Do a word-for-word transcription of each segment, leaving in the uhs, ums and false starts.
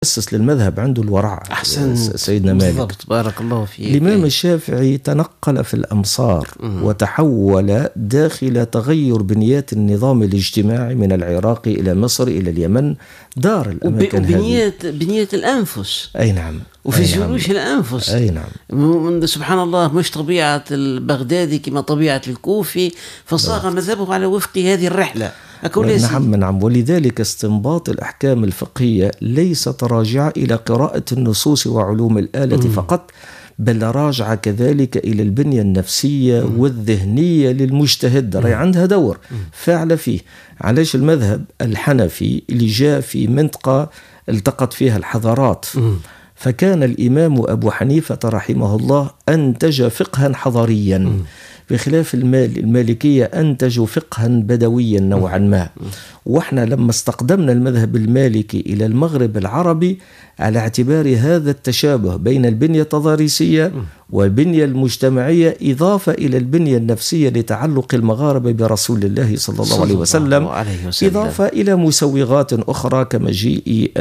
أسس للمذهب عنده الورع. أحسن سيدنا مالك بالضبط، بارك الله فيك. الإمام الشافعي تنقل في الأمصار م. وتحول داخل تغير بنيات النظام الاجتماعي من العراق إلى مصر إلى اليمن، دار الأماكن هذه وبنيات بنيات الأنفس. أي نعم. وفسيولوجيا نعم. الأنفس. أي نعم. سبحان الله، مش طبيعة البغدادي كما طبيعة الكوفي، فصاغ مذهبه على وفق هذه الرحلة. نعم نعم. ولذلك استنباط الأحكام الفقهية ليست راجعة إلى قراءة النصوص وعلوم الآلة م. فقط، بل راجعة كذلك إلى البنية النفسية م. والذهنية للمجتهد، رأي عندها دور م. فاعل فيه. علاش المذهب الحنفي اللي جاء في منطقة التقت فيها الحضارات م. فكان الإمام أبو حنيفة رحمه الله أنتج فقها حضاريا م. بخلاف المال المالكية أنتجوا فقها بدويا نوعا ما. وإحنا لما استقدمنا المذهب المالكي إلى المغرب العربي على اعتبار هذا التشابه بين البنية التضاريسية والبنية المجتمعية إضافة إلى البنية النفسية لتعلق المغاربة برسول الله صلى الله عليه وسلم، إضافة إلى مسوغات أخرى كمجيء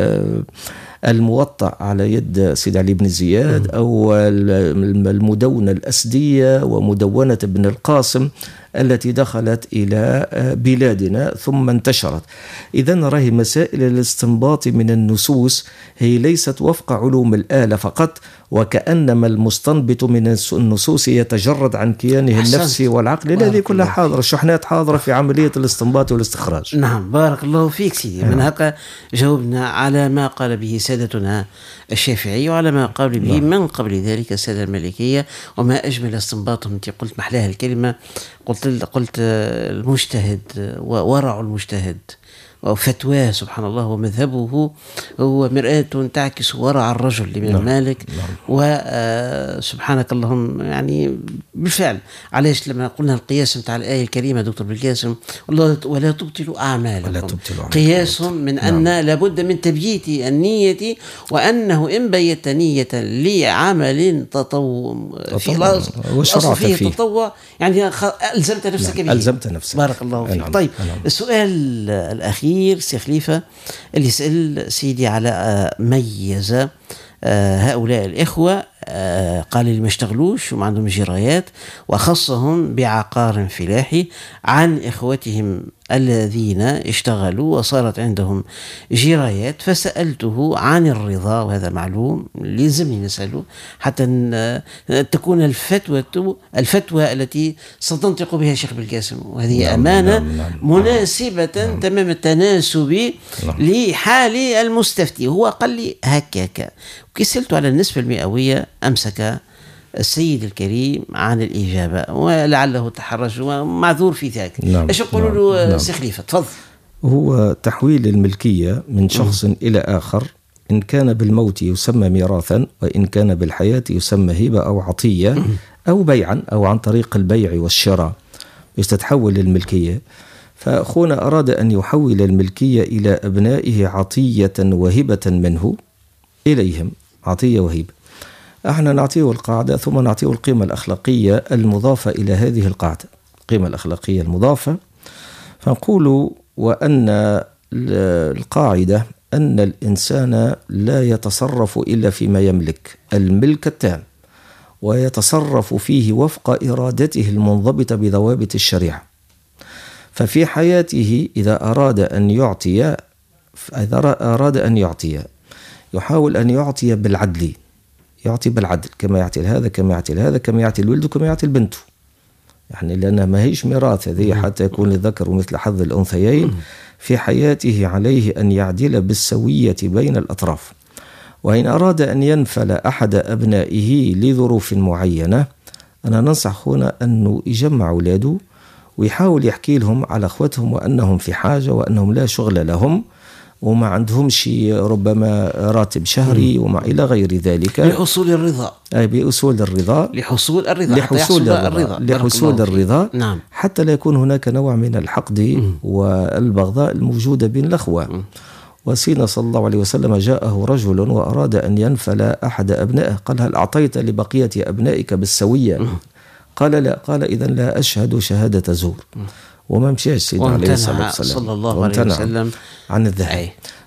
الموطأ على يد سيد علي بن زياد أو المدونة الأسدية ومدونة ابن القاسم التي دخلت إلى بلادنا ثم انتشرت. إذن راهي مسائل الاستنباط من النصوص هي ليست وفق علوم الآلة فقط، وكأنما المستنبط من النصوص يتجرد عن كيانه النفسي والعقلي. الذي كلها حاضرة، الشحنات حاضرة في عملية الاستنباط والاستخراج. نعم بارك الله فيك سيدي. من هكا جاوبنا على ما قال به سادتنا الشافعي وعلى ما قال به نعم. من قبل ذلك السادة المالكية، وما أجمل استنباطهم. أنت قلت محلاها الكلمة، قلت قلت المجتهد وورع المجتهد وفتواه سبحان الله ومذهبه هو مرآة تعكس ورع الرجل لمن نعم. مالك نعم. وسبحانك اللهم. يعني بالفعل علاش لما قلنا القياس متاع الآية الكريمة دكتور بالقاسم ولا تبطلوا أعمالكم، قياس من أن نعم. لابد من تبييت النية، وأنه إن بيت نية لعمل تطوع في الأصل فيه تطوع يعني ألزمت نفسك نعم. به ألزمت نفسك. بارك الله فيك. نعم. طيب نعم. السؤال الأخير سي خليفة اللي يسأل سيدي على ميز هؤلاء الإخوة، قال لي ما اشتغلوش وما عندهم جرايات، وخصهم بعقار فلاحي عن إخوتهم الذين اشتغلوا وصارت عندهم جرايات، فسألته عن الرضا، وهذا معلوم لازمني نسأله حتى تكون الفتوى الفتوى التي ستنطق بها شيخ بالقاسم، وهذه نعم أمانة نعم نعم مناسبة نعم تمام التناسب نعم لحال المستفتي. هو قال لي هكاك، وكي سألته على النسبة المئوية أمسك السيد الكريم عن الإجابة، ولعله تحرج ومعذور في ذلك. نعم. ايش يقولوا له نعم. سي خليفة تفضل. هو تحويل الملكية من شخص م. إلى آخر، إن كان بالموت يسمى ميراثا، وإن كان بالحياة يسمى هبة أو عطية م. أو بيعا أو عن طريق البيع والشراء باش تتحول الملكية. فأخونا أراد أن يحول الملكية إلى أبنائه عطية وهبة منه إليهم، عطية وهبة. احنا نعطيه القاعدة ثم نعطيه القيمة الأخلاقية المضافة إلى هذه القاعدة، القيمة الأخلاقية المضافة. فنقول وأن القاعدة أن الإنسان لا يتصرف إلا فيما يملك، الملك التام، ويتصرف فيه وفق إرادته المنضبطة بضوابط الشريعة. ففي حياته إذا أراد أن يعطي إذا أراد أن يعطي يحاول أن يعطي بالعدل، يعطي بالعدل كما يعطي هذا كما يعطي هذا كما يعطي الولد كما يعطي البنت، يعني لأنها ما هيش ميراث هذه حتى يكون للذكر مثل حظ الأنثيين. في حياته عليه أن يعدل بالسوية بين الأطراف. وإن أراد أن ينفل أحد أبنائه لظروف معينة، أنا ننصح أخونا أنه يجمع أولاده ويحاول يحكي لهم على أخوتهم وأنهم في حاجة وأنهم لا شغل لهم وما عندهم شيء ربما راتب شهري وما إلى غير ذلك، لحصول الرضا. أي بأصول الرضا، لحصول الرضا، لحصول الرضا, لحصول الرضا نعم. حتى لا يكون هناك نوع من الحقد م. والبغضاء الموجودة بين الأخوة. وسيدنا صلى الله عليه وسلم جاءه رجل وأراد أن ينفل أحد أبنائه، قال هل أعطيت لبقية أبنائك بالسوية؟ م. قال لا. قال إذن لا أشهد شهادة زور. م. وما مشيش سيدنا عليه الصلاة والسلام صلى الله عليه وسلم عن الذهب.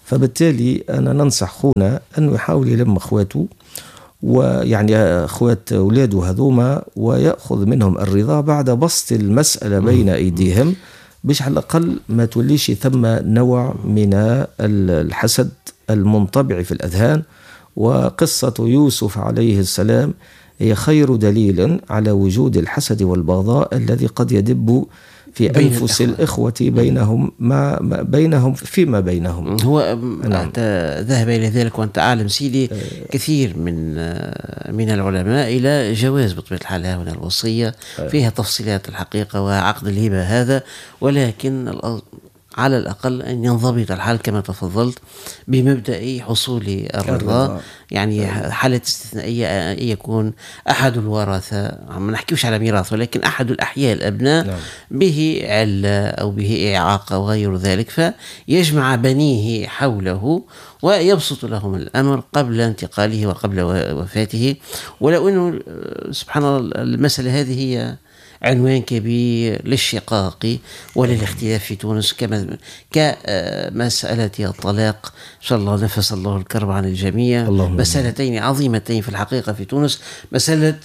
فبالتالي أنا ننصح خونا أنه يحاول يلم أخواته، ويعني أخوات أولاده هذوما، ويأخذ منهم الرضا بعد بسط المسألة بين أيديهم، باش على الأقل ما توليش ثم نوع من الحسد المنطبع في الأذهان. وقصة يوسف عليه السلام هي خير دليل على وجود الحسد والبغضاء الذي قد يدب في أنفس الإخوة بينهم ما بينهم فيما بينهم. هو نعم. ذهب إلى ذلك وأنت أعلم سيدي كثير من من العلماء إلى جواز بطبيعة الحال هنا الوصية فيها تفصيلات الحقيقة وعقد الهبة هذا، ولكن على الأقل أن ينضبط الحال كما تفضلت بمبدأ حصول الرضا. يعني حالة استثنائية أن يكون أحد الورثة، ما نحكيوش على ميراث، ولكن أحد الأحياء الأبناء نعم. به علة أو به إعاقة وغير ذلك، فيجمع بنيه حوله ويبسط لهم الأمر قبل انتقاله وقبل وفاته. ولو أنه سبحان الله المسألة هذه هي عنوان كبير للشقاق وللاختلاف في تونس، كما كمسألة الطلاق. إن شاء الله نفس الله الكرب عن الجميع. مسألتين عظيمتين في الحقيقة في تونس، مسألة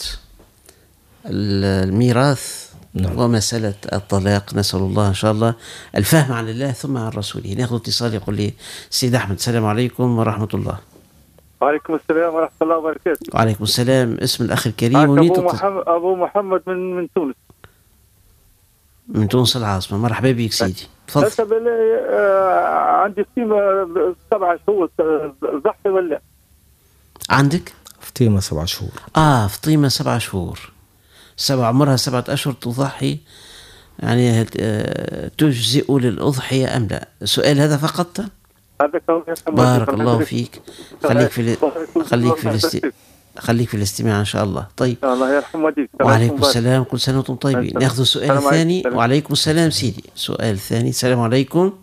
الميراث نعم. ومسألة الطلاق. نسأل الله إن شاء الله الفهم عن الله ثم عن رسوله. نأخذ اتصال. يقول لي سيد أحمد السلام عليكم ورحمة الله. وعليكم السلام ورحمة الله وبركاته. وعليكم السلام. اسم الأخ الكريم؟ أبو محمد, أبو محمد من من تونس. من تونس العاصمة. مرحبا بك سيدي، تفضل. عندي فتيمة سبعة شهور ضحي ولا؟ عندك فتيمة سبعة شهور. آه فتيمة سبعة شهور، سبع عمرها سبعة أشهر تضحي، يعني تجزئ للأضحية أم لا؟ السؤال هذا فقط. بارك الله فيك. خليك في خليك في الاست... خليك في الاستماع إن شاء الله. طيب الله يرحم والديك. وعليكم السلام، كل سنة وانتم طيبين. ناخذ السؤال الثاني. وعليكم السلام سيدي. سؤال ثاني. السلام عليكم.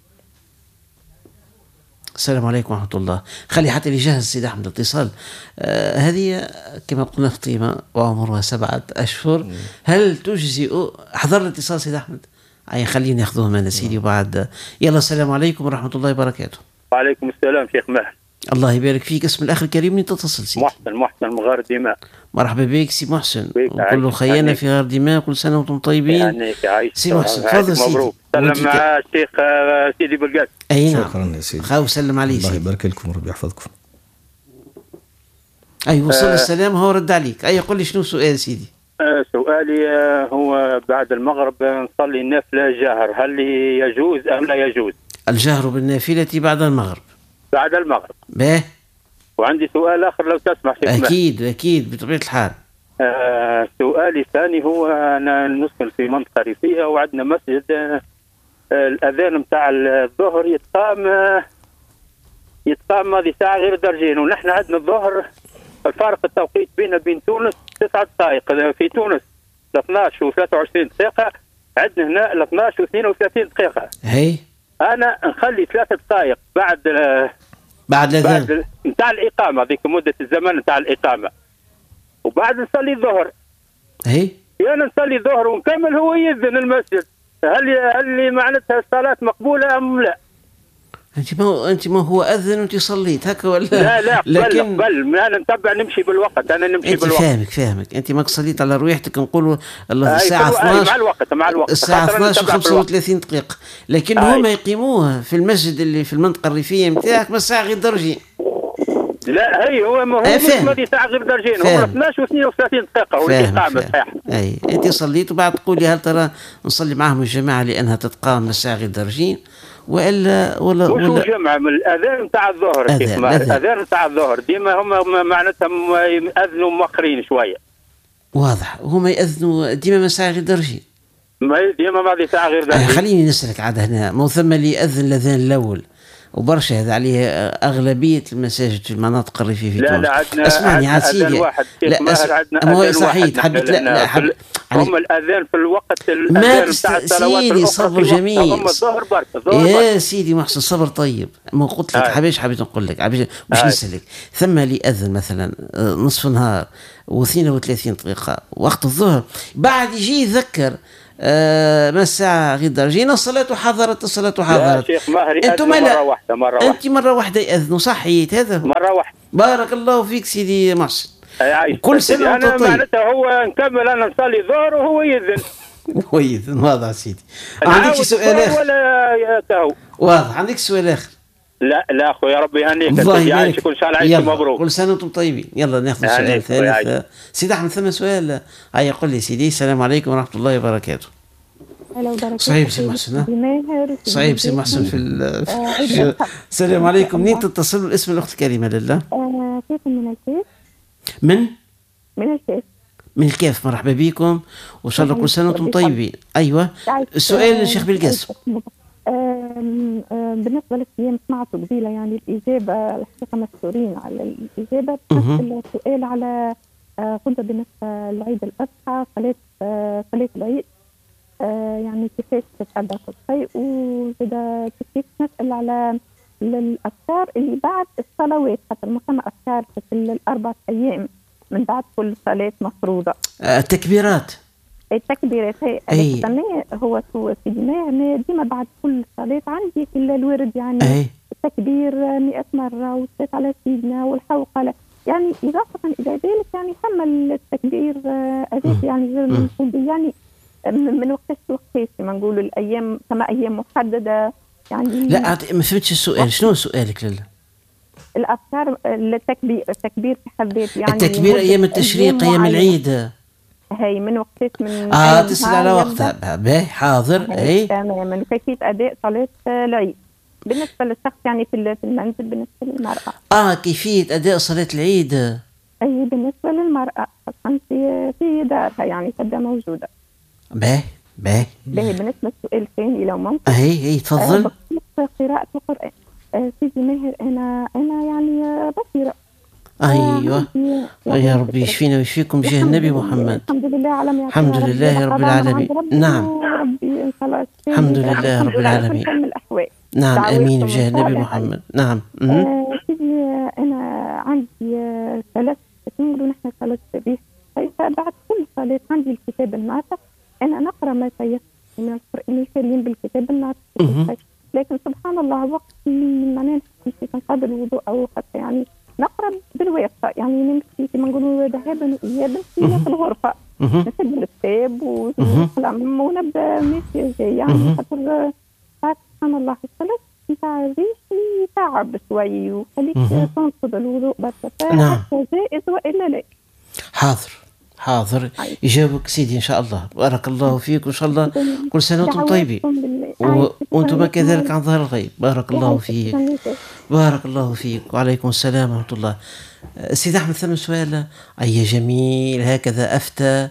السلام عليكم ورحمة الله. خلي حتى اللي جاهز سيد أحمد الاتصال. آه هذه كما قلنا فطيمة وعمرها سبعة أشهر، هل تجزئ؟ حضر الاتصال سيد أحمد. أي خليني أخذوهم أنا سيدي وبعد. يلا السلام عليكم ورحمة الله وبركاته. وعليكم السلام شيخ ماهر. الله يبارك فيك. اسم الأخ الكريم من تتصل سيدي؟ محسن. محسن من غار دماء. مرحبا بك سي محسن، وكل خيانة في غار دماء، كل سنة وانتم طيبين. سي محسن تفضل سيدي. مبروك. سلم مع الشيخ سيدي بلقاس. أي نعم. شكرا يا سيدي. خاو سلم عليه الله سيدي. يبارك لكم وربي يحفظكم. أي وصل آه السلام هو رد عليك. أي قل لي شنو سؤال سيدي؟ آه سؤالي آه هو بعد المغرب نصلي النافلة جهر، هل يجوز أم لا يجوز؟ الجهر بالنافلة بعد المغرب. بعد المغرب. به. وعندي سؤال آخر لو تسمح شيخ. أكيد ماهر. أكيد بطبيعة الحال. آه سؤالي الثاني هو أنا نسكن في منطقة ريفية وعندنا مسجد آه الأذان متاع الظهر يتقام آه يتقام هذه ساعة غير درجين، ونحن عندنا الظهر الفارق التوقيت بيننا بين تونس تسعة دقائق. في تونس اثناش وثلاثة وعشرين دقيقة، عندنا هنا ال اثناش واثنين وثلاثين دقيقة. هي أنا نخلي ثلاثة دقائق بعد آه بعد الأذان نتاع الإقامة، ذيك مدة الزمن نتاع الإقامة، وبعد نصلي الظهر. هي يعني نصلي الظهر ونكمل هو يذن المسجد. هل هل معناتها الصلاة مقبولة أم لا؟ أنت ما أنت ما هو أذن وأنت صليت هكا ولا؟ لا لا لكن بل أنا نتبع نمشي بالوقت. أنا نمشي أنت بالوقت. فاهمك فاهمك أنت ما صليت على رواحتك نقولوا الساعة اثناش مع الوقت مع الوقت الساعة اثناش وخمسة وثلاثين دقيقة، لكن هما يقيموها في المسجد اللي في المنطقة الريفية نتاعك بس ساعة غير درجين. لا هي هو هو مش مدي ساعة غير درجين، هو اثناش واثنين وثلاثين دقيقة والإقامة صحيح. أي أنت صليت وبعد تقولي هل ترى نصلي معهم الجماعة لأنها تتقام الساعة غير درجين ولا ولا ولا وش جمع من الأذان نتاع الظهر؟ الأذان نتاع الظهر ديما هم معناتها يأذنوا مؤخرين شوية. واضح هما يأذنوا ديما من ساعة غير درجين. ما ديما ما دي ساعة غير درجين. خليني نسألك عاد هنا، مو ثم اللي يأذن الأذان الأول وبرشا هذا عليه أغلبية المساجد في المناطق الريفية في لا تونس. لا عندنا اسمعني عاد سيدي. لا أس... هو صحيح حبيت لا لا حب... هم الأذان في الوقت ما تست... سيدي صبر جميل. هم الظهر برك يا سيدي محسن صبر طيب. ما قلت لك حبيش حبيت نقول لك حبيش باش نسألك ثم اللي يأذن مثلا نصف نهار واثنين وثلاثين دقيقة وقت الظهر، بعد يجي يذكر آه ما الساعة غدا جينا الصلاة حضرت الصلاة حضرت. يا شيخ ماهر أنتم مرة واحدة مرة واحدة أنت مرة واحدة يأذنوا صحيت هذا مرة واحدة. بارك الله فيك سيدي محسن. كل سنة وأنت طيب. معناتها هو نكمل أنا نصلي ظهر وهو يذن. هو يذن واضح سيدي. عندك سؤال آخر؟ ولا تهو واضح. عندك سؤال آخر؟ لا لا أخويا ربي يهنيك. الله يبارك. كل سنة عايش مبروك. كل سنة وأنتم طيبين. يلا ناخذ سؤال ثالث. سيدي أحمد ثم سؤال. هيا قل لي سيدي. السلام عليكم ورحمة الله وبركاته. صعيب سي محسن. صعيب سي محسن في السلام عليكم. منين تتصلوا؟ الاسم الأخت الكريمة لله. كيف من الكيف؟ من؟ من الكيف. من الكيف. مرحبا بكم وإن شاء الله كل سنة وأنتم طيبين. أيوة السؤال الشيخ بالقاسم. بالنسبة للصيام سمعته قبيلة يعني الإجابة الحقيقة مشكورين على الإجابة. بس السؤال على كنت بالنسبة لعيد الأضحى صلاة صلاة العيد يعني كيفاش تتأدى كل شيء، وإذا كيف نسأل على الأفكار اللي بعد الصلوات خاطر مقام أفكار في الأربع أيام من بعد كل صلاة مفروضة. التكبيرات التكبيرات هي هو سوى سيدي ما ديما بعد كل صلاة عندي كل الورد يعني أي. التكبير مئة مرة والصلاة على سيدنا والحوقلة يعني إضافة إلى ذلك يعني ثم التكبير أزيد يعني يعني من وقت لوقت ما نقولوا الأيام كما أيام محددة يعني. لا ما فهمتش السؤال. شنو سؤالك لله؟ الأفكار التكبير التكبير في حد ذاته يعني التكبير أيام التشريق أيام العيد هي من وقت من اه تسأل على وقتها باهي حاضر. اي تماما. كيفية أداء صلاة العيد بالنسبة للشخص يعني في المنزل بالنسبة للمرأة. اه كيفية أداء صلاة العيد أي بالنسبة للمرأة خاصة في في دارها يعني تبقى موجودة. باهي باهي باهي. بالنسبة للسؤال الثاني لو ممكن. هي هي تفضل. آه قراءة القرآن. آه سيدي ماهر أنا أنا يعني بصيرة. أيوة آه يا ربي يشفينا ويشفيكم بجاه النبي محمد. الحمد لله على الحمد لله رب العالمين. نعم الحمد لله رب العالمين. نعم آمين بجاه النبي محمد. نعم. سيدي أنا عندي ثلاث نقولوا نحن ثلاث تبيه بعد كل صلاة عندي الكتاب الناطق أنا نقرأ ما تيسر من القرآن الكريم بالكتاب الناطق. لكن سبحان الله وقت معناه نمشي تنقضي الوضوء أو حتى يعني نقرأ بالواسطة يعني نمشي كما نقولوا ذهابا وإيابا في الغرفة نسد الكتاب ونقلم ونبدأ ماشي جاي يعني خاطر سبحان الله الصلاة نتاع الريش يتعب شوي وخليك تنقض الوضوء بس نعم. جائز وإلا لا. حاضر حاضر يجاوبك سيدي إن شاء الله. بارك الله فيك وإن شاء الله كل سنة وأنتم طيبين و... وأنتم كذلك عن ظهر الغيب. بارك الله فيك بارك الله فيك. وعليكم السلام ورحمة الله. سيدي أحمد ثم سؤال. أي جميل هكذا أفتى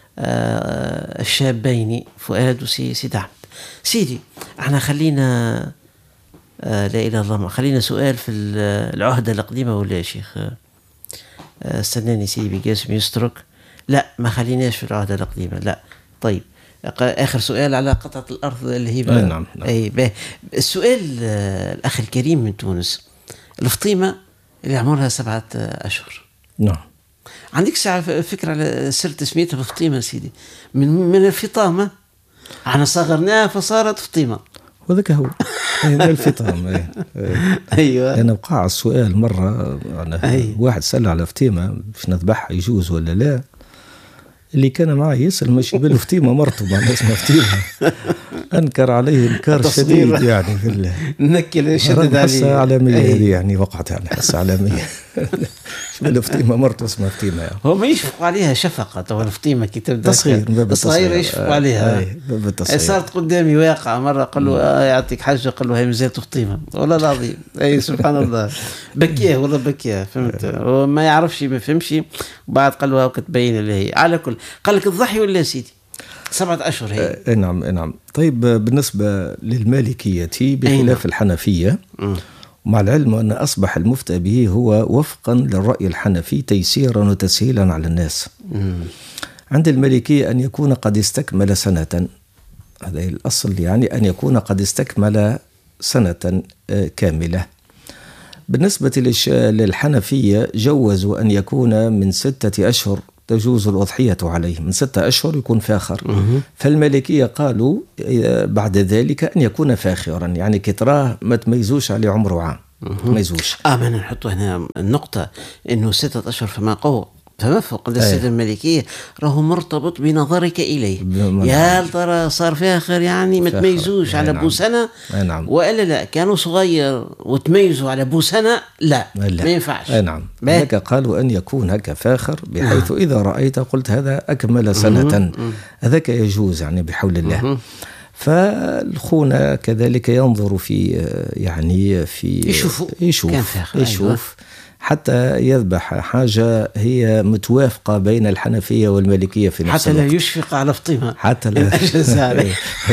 آه الشابين فؤاد وسيدي أحمد. سيدي احنا خلينا آه لا إله إلا الله خلينا سؤال في العهدة القديمة ولا يا شيخ؟ آه استناني سيدي بقاسم يسترك. لا ما خليناش في العهدة القديمة لا. طيب آخر سؤال على قطعة الأرض اللي هي نعم, نعم. أي باه. السؤال آه الأخ الكريم من تونس الفطيمة اللي عمرها سبعة أشهر. نعم. عندك ساعة فكرة على سر تسميتها بفطيمة سيدي؟ من من الفطامة احنا صغرناها فصارت فطيمة. وذاك هو من الفطام. أي. ايوه انا وقع السؤال مرة أنا أي. واحد سأل على فطيمة باش نذبحها يجوز ولا لا. اللي كان معي يسأل ماشي بالفطيمة مرته معناها اسمها فطيمة. انكر عليه انكار شديد يعني في نكل شدد عليه. حصة عالمية هذه يعني وقعت يعني حصة عالمية. الفطيمة مرته اسمها فطيمة يعني. هو ما يشفق عليها شفقة تو الفطيمة كي تبدا تصغير صغيرة يشفق عليها. اي صارت قدامي واقع مرة قال له آه يعطيك حاجة قال له هي مازالت فطيمة والله العظيم. اي سبحان الله بكيه والله بكيه فهمت. هو ما يعرفش ما فهمش وبعد قال له هاك تبين اللي هي على كل. قال لك الضحي ولا سيدي سبعة أشهر هي. آه نعم نعم. طيب بالنسبة للمالكية بخلاف الحنفية مع العلم أن أصبح المفتى به هو وفقا للرأي الحنفي تيسيرا وتسهيلا على الناس. مم. عند المالكية أن يكون قد استكمل سنة. هذا الأصل يعني أن يكون قد استكمل سنة كاملة. بالنسبة للحنفية جوزوا أن يكون من ستة أشهر تجوز الأضحية عليه، من ستة أشهر يكون فاخر. فالمالكية قالوا بعد ذلك أن يكون فاخرا، يعني كتراه ما تميزوش عليه عمره عام، ما يزوش. آه ما نحط هنا النقطة إنه ستة أشهر فما قوة فما فوق السيدة أيه. الملكية راهو مرتبط بنظرك إليه، يا هل ترى صار فاخر يعني ما تميزوش على نعم. بوسنة نعم. وإلا لا كانوا صغير وتميزوا على بوسنة لا, لا. ما ينفعش. نعم هكا قالوا أن يكون هكا فاخر بحيث نعم. إذا رأيت قلت هذا أكمل سنة هذاك يجوز يعني بحول الله. مم. فالخونة كذلك ينظر في يعني في يشوف يشوف, يشوف حتى يذبح حاجة هي متوافقة بين الحنفية والمالكية في نفس الوقت، حتى لا يشفق على فطيمة، حتى لا إن أجاز عليه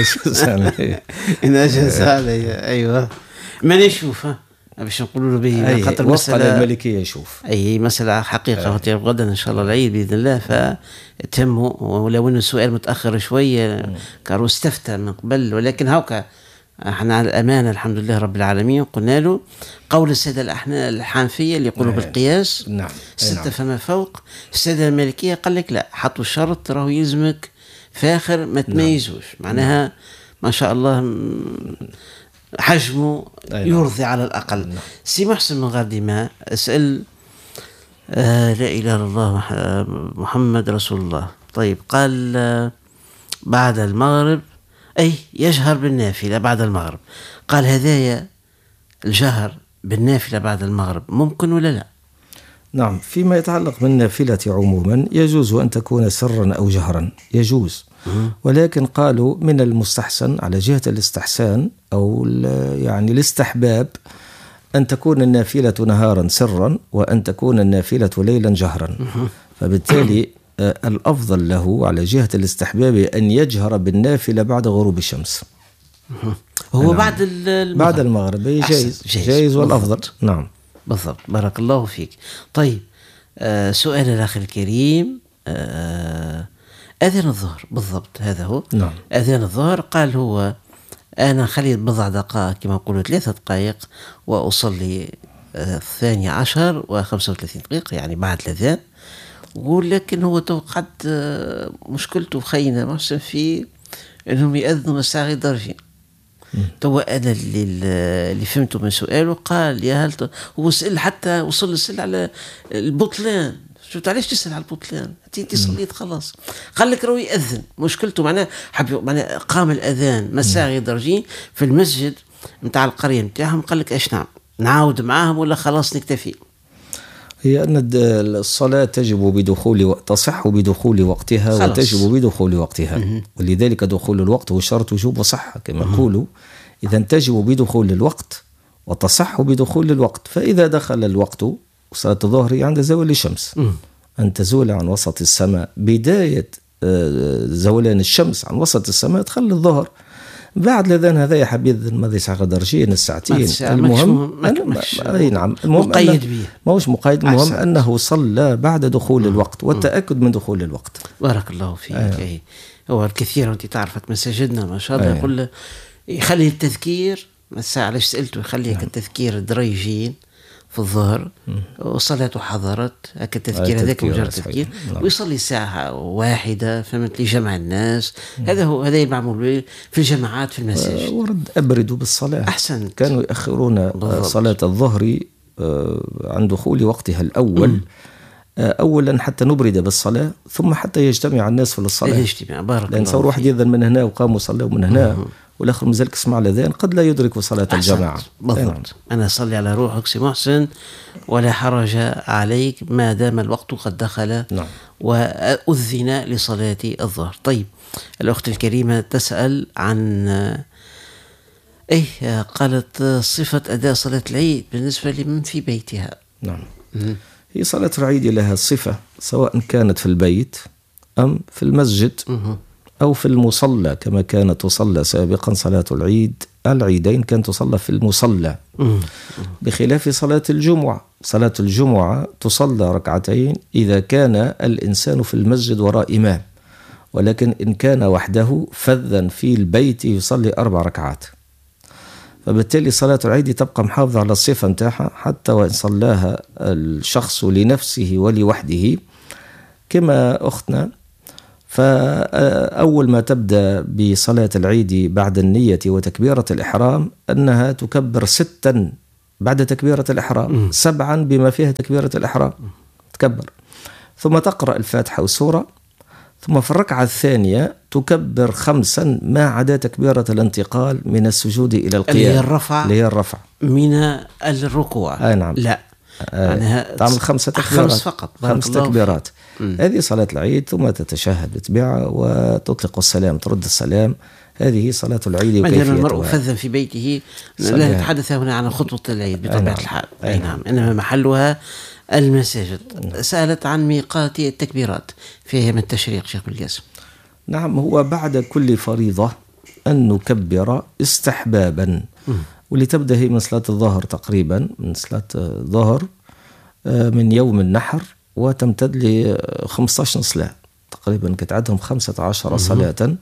إن أجاز عليه. أيوة من يشوف باش نقولوا له به خاطر مسألة الملكية يشوف أي مسألة حقيقة. أيه. غدا إن شاء الله العيد بإذن الله فتموا، ولو إنه السؤال متأخر شوية كانوا استفتى من قبل، ولكن هاوكا احنا على الأمانة الحمد لله رب العالمين. قلنا له قول السادة الحنفية اللي يقولوا بالقياس نعم. ستة نعم. فما فوق. السادة المالكية قال لك لا، حطوا الشرط راهو يلزمك فاخر ما تميزوش. نعم. معناها نعم. ما شاء الله حجمه يرضي على الأقل. نعم. سي محسن من غير دماء اسأل آه لا إله إلا الله محمد رسول الله. طيب قال آه بعد المغرب أي يجهر بالنافلة بعد المغرب، قال هذايا الجهر بالنافلة بعد المغرب ممكن ولا لا؟ نعم فيما يتعلق بالنافلة عموما يجوز أن تكون سرا أو جهرا، يجوز. ولكن قالوا من المستحسن على جهة الاستحسان أو يعني الاستحباب أن تكون النافلة نهارا سرا وأن تكون النافلة ليلا جهرا. فبالتالي الأفضل له على جهة الاستحباب أن يجهر بالنافلة بعد غروب الشمس. هو بعد المغرب بعد المغرب جائز جائز, جائز والأفضل. نعم بالضبط. بارك الله فيك. طيب آه سؤال الأخ الكريم آه أذان الظهر بالضبط هذا هو. نعم. أذان الظهر قال هو أنا خليت بضع دقائق كما قلوا ثلاثة دقائق وأصلي آه الثانية عشر وخمسة وثلاثين دقيقة يعني بعد الأذان، ولكن هو توقعت مشكلته خينا محسن في انهم يأذنوا مساعي درجين. تو انا اللي, اللي فهمته من سؤاله قال يا هل هو سأل حتى وصل السل على البطلان. شفت علاش تسأل على البطلان؟ انت صليت خلاص. قال لك راهو يأذن، مشكلته معناه حب معناه قام الأذان مساعي درجين في المسجد نتاع القرية نتاعهم. قال لك ايش نعم نعاود معاهم ولا خلاص نكتفي؟ هي أن الصلاة تجب بدخول تصح بدخول وقتها خلاص. وتجب بدخول وقتها م- ولذلك دخول الوقت هو شرط وجوب وصحة كما يقولوا. إذا تجب بدخول الوقت وتصح بدخول الوقت. فإذا دخل الوقت صلاة الظهر عند زوال الشمس م- أن تزول عن وسط السماء، بداية زولان الشمس عن وسط السماء تخلي الظهر. بعد الأذان هذا يا حبيب ماذا يسعى درجين الساعتين المهم أي نعم المهم مقيد به ما هوش مقيد. المهم أنه صلى بعد دخول الوقت والتأكد من دخول الوقت. بارك الله فيك. أيه. هو الكثير أنت تعرف مساجدنا ما شاء الله أيه. يقول يخلي التذكير الساعة علاش سألته يخليك نعم. التذكير دريجين في الظهر وصلاته حضرت هكا التذكير هذاك مجرد تذكير نعم. ويصلي ساعة واحدة فهمت لجمع الناس. مم. هذا هو هذا معمول في الجماعات في المساجد. ورد أبردوا بالصلاة أحسن. كانوا يأخرون بالضبط. صلاة الظهر عن دخول وقتها الأول. مم. أولا حتى نبرد بالصلاة ثم حتى يجتمع الناس في الصلاة. يجتمع بارك لأن صار واحد يذن من هنا وقاموا صلوا من هنا. مم. والآخر مازال يسمع الأذان قد لا يدرك صلاة الجماعة. بالضبط. أنا أصلي على روحك سي محسن ولا حرج عليك ما دام الوقت قد دخل. نعم. وأذن لصلاة الظهر. طيب الأخت الكريمة تسأل عن إيه قالت صفة أداء صلاة العيد بالنسبة لمن في بيتها. نعم. م- هي صلاة العيد لها صفة سواء كانت في البيت أم في المسجد م- أو في المصلى كما كانت تصلى سابقا. صلاة العيد العيدين كانت تصلى في المصلى بخلاف صلاة الجمعة. صلاة الجمعة تصلى ركعتين إذا كان الإنسان في المسجد وراء إمام، ولكن إن كان وحده فذا في البيت يصلي أربع ركعات. فبالتالي صلاة العيد تبقى محافظة على الصفة نتاعها حتى وإن صلاها الشخص لنفسه ولوحده كما أختنا، فأول ما تبدأ بصلاة العيد بعد النية وتكبيرة الإحرام أنها تكبر ستا بعد تكبيرة الإحرام، سبعا بما فيها تكبيرة الإحرام تكبر، ثم تقرأ الفاتحة والسورة، ثم في الركعة الثانية تكبر خمسا ما عدا تكبيرة الانتقال من السجود إلى القيام، اللي هي الرفع اللي هي الرفع من الركوع. آه نعم. لا آه تعمل خمسة تكبيرات، خمس فقط، خمس تكبيرات. هذه صلاة العيد، ثم تتشهد بتبعها وتطلق السلام، ترد السلام. هذه صلاة العيد وكيفيتها. ما دام المرء وكيفيتها. فذ في بيته، لا نتحدث هنا عن خطوة العيد بطبيعة نعم. الحال. أي نعم، إنما محلها المساجد. سألت عن ميقات التكبيرات في أيام التشريق شيخ بالقاسم. نعم، هو بعد كل فريضة أن نكبر استحبابا، واللي تبدأ هي من صلاة الظهر تقريبا، من صلاة الظهر من يوم النحر وتمتد ل خمسة عشر صلاة تقريبا، كتعدهم خمسة عشر صلاة.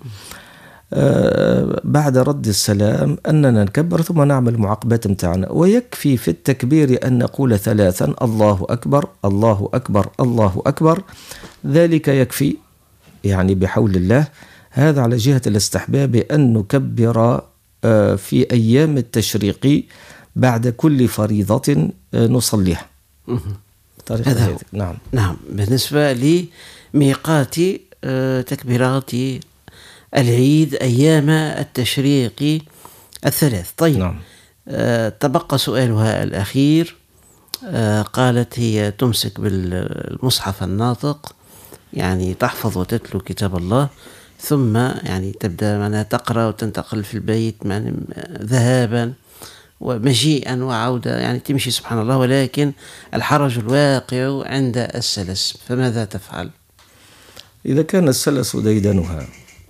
بعد رد السلام أننا نكبر ثم نعمل معقبات متاعنا، ويكفي في التكبير أن نقول ثلاثا الله أكبر الله أكبر الله أكبر، ذلك يكفي يعني بحول الله. هذا على جهة الاستحباب أن نكبر في أيام التشريق بعد كل فريضة نصليها. هذا نعم. نعم، بالنسبة لميقات تكبيرات العيد أيام التشريق الثلاث. طيب نعم. آه تبقى سؤالها الأخير. آه قالت هي تمسك بالمصحف الناطق، يعني تحفظ وتتلو كتاب الله، ثم يعني تبدأ معنا تقرأ وتنتقل في البيت يعني ذهابا ومجيئا وعودة، يعني تمشي سبحان الله، ولكن الحرج الواقع عند السلس، فماذا تفعل؟ إذا كان السلس ديدنها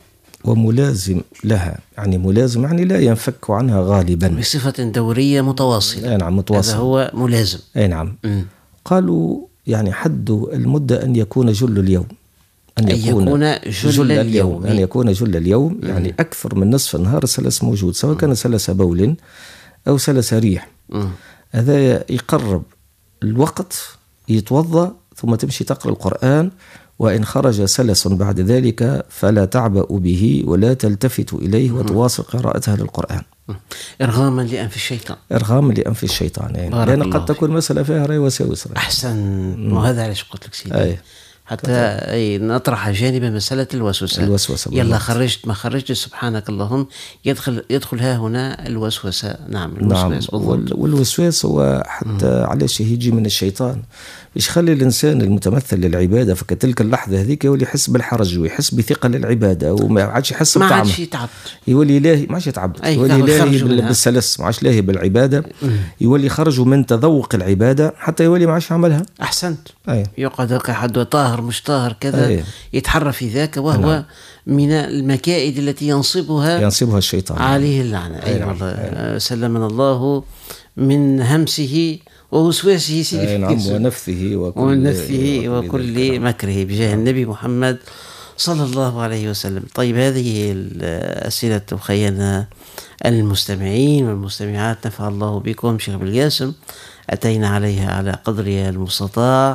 وملازم لها، يعني ملازم يعني لا ينفك عنها غالبا بصفة دورية متواصلة. أي نعم متواصل، هذا هو ملازم. أي نعم. م. قالوا يعني حد المدة أن يكون جل اليوم، أن يكون, يكون جل, جل اليوم, اليوم. أن يكون جل اليوم، يعني م. أكثر من نصف النهار السلس موجود، سواء كان سلس بول أو سلس ريح. م. هذا يقرب الوقت، يتوضأ ثم تمشي تقرأ القرآن، وإن خرج سلس بعد ذلك فلا تعبأ به ولا تلتفت إليه وتواصل قراءتها للقرآن، إرغاما لأنف الشيطان. إرغاما لأنف الشيطان، يعني لأن قد تكون مسألة فيها رأي وساوس. أحسن، وهذا علاش قلت لك سيدي. أي. حتى أي نطرح جانبا مسألة الوسوسة. الوسوسة يلا خرجت ما خرجت سبحانك اللهم، يدخل يدخل ها هنا الوسوسة. نعم الوسواس. نعم. والوسواس هو حتى مم. علاش يجي من الشيطان، باش يخلي الإنسان المتمثل للعبادة في تلك اللحظة هذيك يولي يحس بالحرج ويحس بثقل العبادة، وما عادش يحس بطعمه، ما عادش يتعب، يولي لاهي ما عادش يتعب، يولي لاهي بالسلس، ما عادش لاهي بالعبادة. مم. يولي خرج من تذوق العبادة حتى يولي ما عادش يعملها. أحسنت. أي. يقعد حد طاهر مش طاهر كذا. أي. يتحرى في ذاك، وهو نعم. من المكائد التي ينصبها ينصبها الشيطان عليه اللعنة. أي أيوة والله. أيوة. سلمنا الله من همسه ووسواسه سيدي، نعم، ونفثه وكل, ونفثه وكل مكره، بجاه النبي محمد صلى الله عليه وسلم. طيب هذه الأسئلة خيانا المستمعين والمستمعات، نفع الله بكم شيخ بالقاسم، أتينا عليها على قدر المستطاع.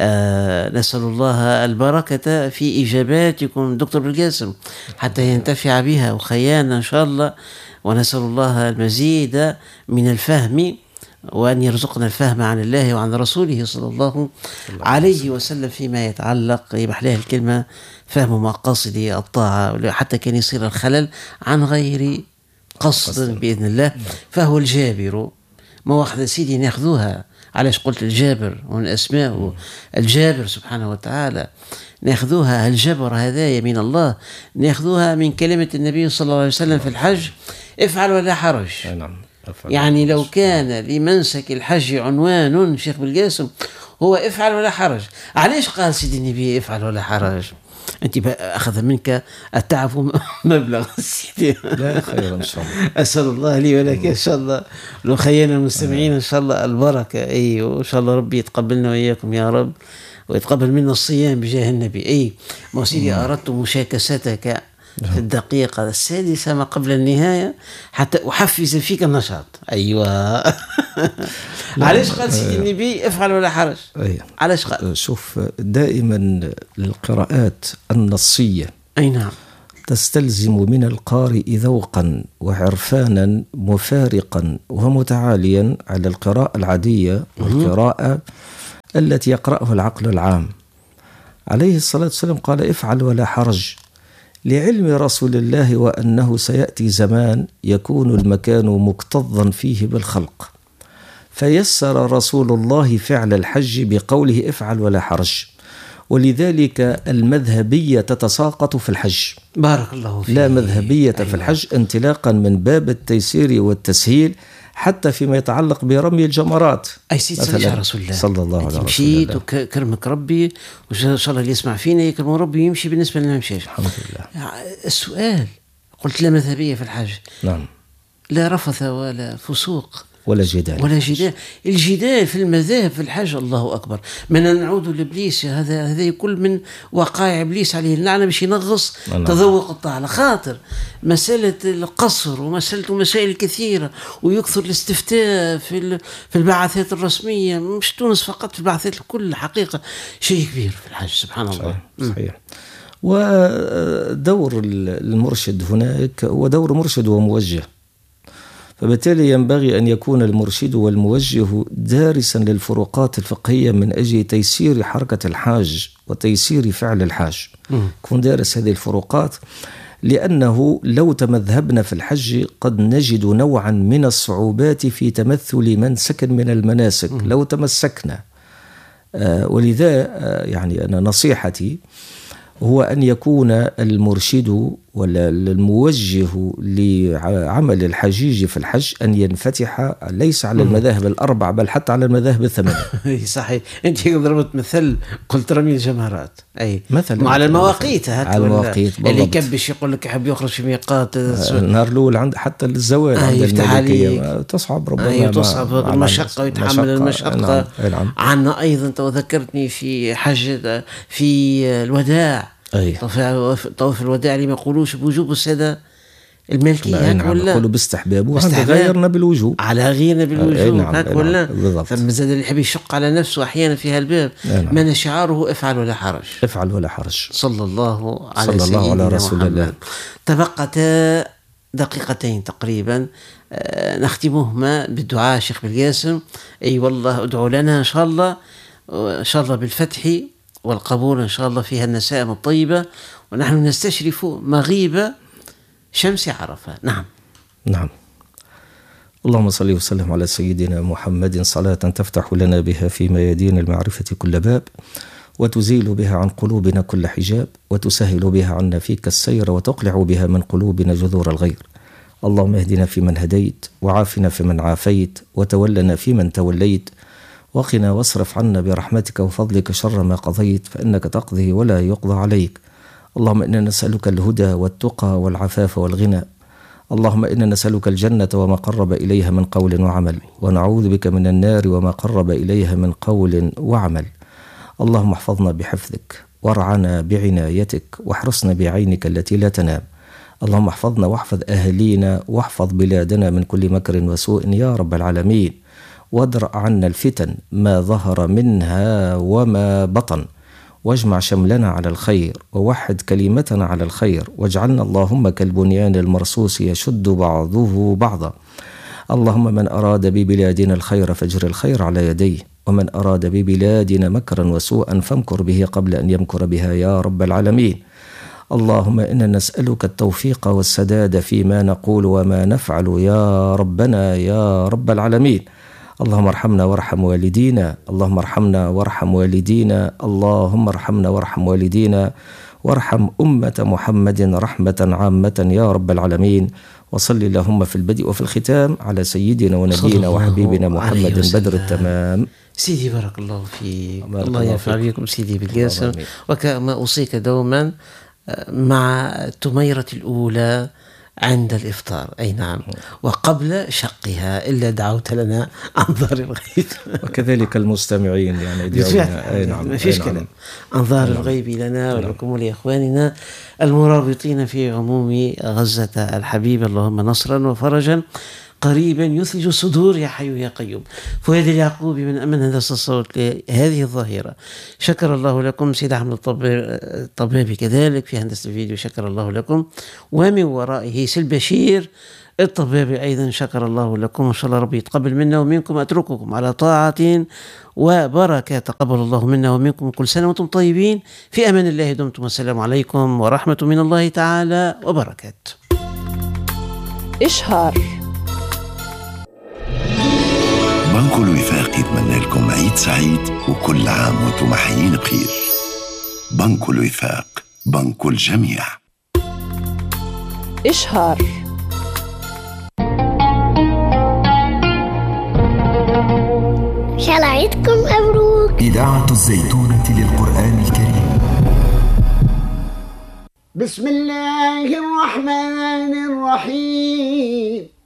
آه نسأل الله البركة في إجاباتكم دكتور بالقاسم حتى ينتفع بها وخيانا إن شاء الله، ونسأل الله المزيد من الفهم، وأن يرزقنا الفهم عن الله وعن رسوله صلى الله عليه وسلم فيما يتعلق بحلاه الكلمة فهم مقاصد الطاعة، حتى كان يصير الخلل عن غير قصد بإذن الله. فهو الجابر. ما واحدة سيدي ناخذوها، علاش قلت الجابر ومن أسماءه الجابر سبحانه وتعالى، ناخذوها الجبر هذايا من الله، ناخذوها من كلمة النبي صلى الله عليه وسلم في الحج: افعل ولا حرج. يعني لو كان لمنسك الحج عنوان شيخ بالقاسم هو افعل ولا حرج. علاش قال سيدي النبي افعل ولا حرج؟ أنت أخذ منك التعب مبلغ سيدي. لا خير إن شاء الله. أسأل الله لي ولك إن شاء الله، لو خيانا المستمعين إن شاء الله البركة. أي وإن شاء الله ربي يتقبلنا وإياكم يا رب، ويتقبل منا الصيام بجاه النبي. أي ما سيدي أردت مشاكستك في الدقيقة السادسة ما قبل النهاية حتى أحفز فيك النشاط. أيوة. علاش قال سيدي النبي افعل ولا حرج؟ علاش قال؟ شوف، دائما القراءات النصية أي نعم تستلزم من القارئ ذوقا وعرفانا مفارقا ومتعاليا على القراءة العادية والقراءة التي يقرأها العقل العام. عليه الصلاة والسلام قال افعل ولا حرج، لعلم رسول الله وأنه سيأتي زمان يكون المكان مكتظا فيه بالخلق، فيسر رسول الله فعل الحج بقوله افعل ولا حرج، ولذلك المذهبية تتساقط في الحج. بارك الله فيك. لا مذهبية أيوة. في الحج انطلاقا من باب التيسير والتسهيل، حتى فيما يتعلق برمي الجمرات. أي سيد صلى رسول الله صلى الله عليه وسلم. مشيت وكرمك ربي، وإن شاء الله اللي يسمع فينا يكرم ربي يمشي بالنسبة لنا مشيش. الحمد لله. السؤال قلت لا مذهبية في الحج. نعم. لا رفث ولا فسوق ولا جدال ولا جدال. الجدال في المذاهب في الحج الله أكبر. من نعود لإبليس، هذا هذا كل من وقائع إبليس عليه اللعنة باش ينغص نعم. تذوق الطاعة. على خاطر مسألة القصر ومسألة مسائل كثيرة، ويكثر الاستفتاء في في البعثات الرسمية، مش تونس فقط، في البعثات الكل. حقيقة شيء كبير في الحج سبحان الله. صحيح, صحيح. ودور المرشد هناك هو دور مرشد وموجه، فبالتالي ينبغي أن يكون المرشد والموجه دارسا للفروقات الفقهية من أجل تيسير حركة الحاج وتيسير فعل الحاج. يكون دارس هذه الفروقات، لأنه لو تمذهبنا في الحج قد نجد نوعا من الصعوبات في تمثل منسك من المناسك لو تمسكنا. آه ولذا آه يعني أنا نصيحتي هو أن يكون المرشد ولا الموجه لعمل الحجيج في الحج أن ينفتح ليس على المذاهب الأربع بل حتى على المذاهب الثمانية. صحيح. أنت ضربت مثل قلت رمي الجمرات، أي مثلا على المواقيت. على المواقيت اللي يكبش يقول لك يحب يخرج في ميقات النهار الأول عند حتى الزوال عند المالكية تصعب ربما أي تصعب المشقة ويتحمل المشقة. نعم. عنا أيضا تذكرتني في حج في الوداع، أي. طواف الوداع اللي ما يقولوش بوجوب السادة المالكية هاك ولا يقولوا باستحباب، وعند غيرنا بالوجوب، على غيرنا بالوجوب نعم. هاك ولا ثم زاد اللي يحب يشق على نفسه أحيانا في هالباب. نعم. من شعاره افعل ولا حرج، افعل ولا حرج. صلى الله على صلى الله على رسول الله. تبقتا دقيقتين تقريبا آه نختمهما بالدعاء. شيخ بالقاسم أي والله ادعوا لنا إن شاء الله، إن شاء الله بالفتح والقبول إن شاء الله فيها النسائم الطيبة، ونحن نستشرف مغيب شمس عرفة. نعم نعم. اللهم صل وسلم على سيدنا محمد صلاة تفتح لنا بها في ميادين المعرفة كل باب، وتزيل بها عن قلوبنا كل حجاب، وتسهل بها عنا فيك السير، وتقلع بها من قلوبنا جذور الغير. اللهم اهدنا فيمن هديت، وعافنا فيمن عافيت، وتولنا فيمن توليت، وقنا واصرف عنا برحمتك وفضلك شر ما قضيت، فإنك تقضي ولا يقضى عليك. اللهم إنا نسألك الهدى والتقى والعفاف والغنى. اللهم إنا نسألك الجنة وما قرب إليها من قول وعمل، ونعوذ بك من النار وما قرب إليها من قول وعمل. اللهم احفظنا بحفظك، وارعنا بعنايتك، واحرسنا بعينك التي لا تنام. اللهم احفظنا واحفظ أهلينا، واحفظ بلادنا من كل مكر وسوء يا رب العالمين، وادرأ عنا الفتن ما ظهر منها وما بطن، واجمع شملنا على الخير، ووحد كلمتنا على الخير، واجعلنا اللهم كالبنيان المرصوص يشد بعضه بعضا. اللهم من أراد ببلادنا الخير فاجر الخير على يديه، ومن أراد ببلادنا مكرا وسوءا فامكر به قبل أن يمكر بها يا رب العالمين. اللهم إنا نسألك التوفيق والسداد فيما نقول وما نفعل يا ربنا يا رب العالمين. اللهم ارحمنا وارحم والدينا، اللهم ارحمنا وارحم والدينا، اللهم ارحمنا وارحم والدينا، وارحم أمة محمد رحمة عامة يا رب العالمين. وصل اللهم في البدء وفي الختام على سيدنا ونبينا وحبيبنا محمد بدر التمام. سيدي بارك الله فيك، الله ينفع بكم سيدي بالقاسم. وكما أوصيك دوما مع التميرة الأولى عند الإفطار. أي نعم. وقبل شقها إلا دعوت لنا عن ظهر الغيب. وكذلك المستمعين يعني يدعونا. أي نعم. ما فيش كلام. عن ظهر الغيب لنا ولكم ولإخواننا المرابطين في عموم غزة الحبيبة، اللهم نصرا وفرجا قريبا يثلج الصدور يا حي يا قيوم. فؤاد اليعقوبي من من هندسة الصوت لهذه الظاهرة، شكر الله لكم. سيد أحمد الطبابي كذلك في هندسة الفيديو، شكر الله لكم. ومن ورائه سيل بشير الطبابي أيضا، شكر الله لكم. وإن شاء الله ربي يتقبل منا ومنكم. أترككم على طاعة وبركة، تقبل الله منا ومنكم. كل سنة وانتم طيبين، في أمان الله دمتم، والسلام عليكم ورحمة من الله تعالى وبركاته. إشهار. بنك الوفاق يتمنى لكم عيد سعيد وكل عام وانتم حيين بخير. بنك الوفاق، بنك الجميع. إشهار. إن شاء الله عيدكم مبروك. إذاعة الزيتونة للقرآن الكريم. بسم الله الرحمن الرحيم.